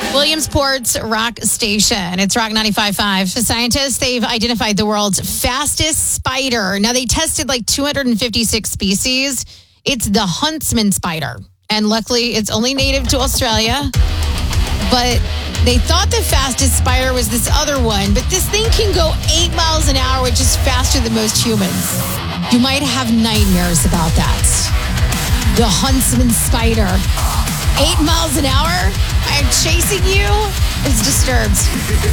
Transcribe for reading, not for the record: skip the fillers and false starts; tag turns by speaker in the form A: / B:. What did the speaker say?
A: Williamsport's Rock Station. It's Rock 95.5. The scientists, they've identified the world's fastest spider. Now, they tested like 256 species. It's the huntsman spider. And luckily, it's only native to Australia. But they thought the fastest spider was this other one. But this thing can go 8 miles an hour, which is faster than most humans. You might have nightmares about that. The huntsman spider. 8 miles an hour? I'm chasing you? It's disturbed.